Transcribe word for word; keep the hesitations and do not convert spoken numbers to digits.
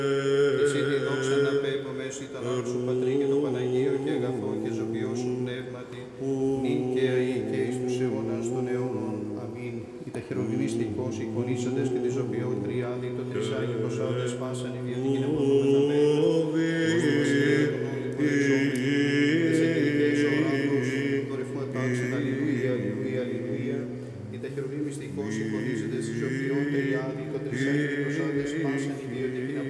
Εσύ τη δόξα να πέμπω μέσω ήταν όλου σου Πατρί και το Παναγίο και αγαθό και ζωπιό σου πνεύματι, νυν και αεί και εις τους αιώνας των αιώνων. Αμήν. Οι τα χεροβημιστικώς εικονίσαντες και τη ζωπιό τριάδι, το τρισάγι προσάοντες πάσαν οι βιωτικοί να μπορούμε να πέτω. Ως του βασιλείου των όλων πολυζόμενων, τις αγγελικές οράντους, το ρυθμό τάξαν, αλληλούια, αλληλούια, αλληλούια. Οι τα χεροβημιστικώς εικονίσαντες τη ζωπιό τριάδι, το τρισάγι προσάοντες πάσαν οι βιωτικοί να